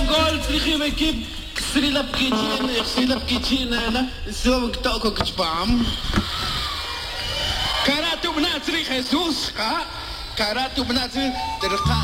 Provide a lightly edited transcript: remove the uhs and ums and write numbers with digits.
قلت لي خي ما كيب كسري لا بكيتين يخسي لا بكيتين انا السبب كتاكو كتبام كاراتو بنات ري خيسوس كاراتو بنات ترقى